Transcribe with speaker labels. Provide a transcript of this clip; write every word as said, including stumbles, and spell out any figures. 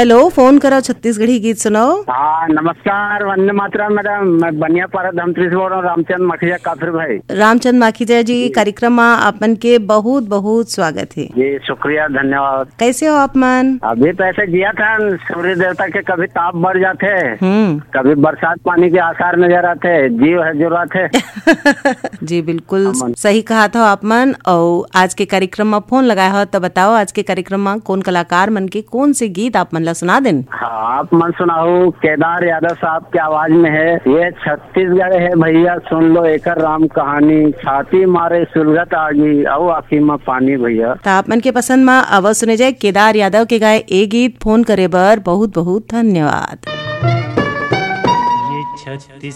Speaker 1: Hello, phone करो छत्तीसगढ़ी गीत सुनाओ।
Speaker 2: हाँ नमस्कार, वंदे मातरम मैडम। मैं बनिया पारा धमतरी से बोल रहा हूँ, रामचंद माखीजा काफिर भाई।
Speaker 1: रामचंद माखीजा जी, कार्यक्रम में आपन के बहुत बहुत स्वागत है
Speaker 2: जी। शुक्रिया, धन्यवाद।
Speaker 1: कैसे हो आप मन?
Speaker 2: अभी तो ऐसे जिया था, सूर्य देवता के कभी ताप बढ़ जाते,
Speaker 1: हम्म
Speaker 2: कभी बरसात पानी के आसार नजर आते, जीव है जरूरत है।
Speaker 1: जी बिल्कुल सही कहा था आप मन। और आज के कार्यक्रम में फोन लगाया हो तो बताओ, आज के कार्यक्रम में कौन कलाकार मन के कौन से गीत आप मन ला सुना देन?
Speaker 2: हाँ, आप मन सुनाओ। केदार यादव साहब के आवाज में है, ये छत्तीसगढ़ है भैया, सुन लो एकर राम कहानी, छाती मारे सुलगत आगी और आखी में पानी भैया।
Speaker 1: तो आप मन के पसंद में अब सुने जाए केदार यादव के गाए ए गीत। फोन करे बर बहुत बहुत धन्यवाद।
Speaker 3: ये छत्तीस